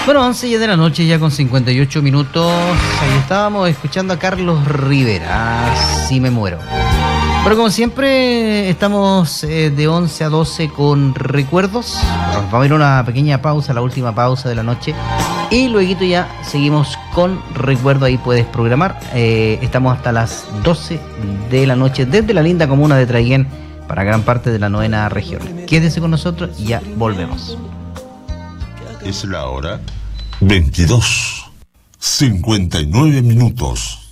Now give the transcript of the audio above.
Bueno, 11 ya de la noche, ya con 58 minutos. Ahí estábamos escuchando a Carlos Rivera, Si me muero. Pero como siempre, estamos de 11 a 12 con recuerdos. Vamos a ir a una pequeña pausa, la última pausa de la noche. Y luego ya seguimos con recuerdo, ahí puedes programar. Estamos hasta las 12 de la noche desde la linda comuna de Traiguén para gran parte de la 9ª región. Quédese con nosotros y ya volvemos. Es la hora 22:59.